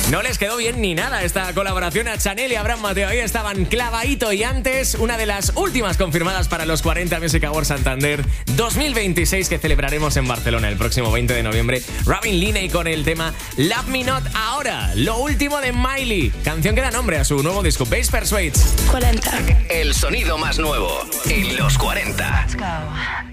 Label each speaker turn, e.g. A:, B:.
A: No les quedó bien ni nada esta colaboración a Chanel y Abraham Mateo. Ahí estaban clavadito, y antes una de las últimas confirmadas para los 40 Music Awards Santander 2026 que celebraremos en Barcelona el próximo 20 de noviembre. Robin Linney con el tema Love Me Not. Ahora, lo último de Miley, canción que da nombre a su nuevo disco Base Persuades.
B: 40.
C: El sonido más nuevo en los 40.
B: Let's go.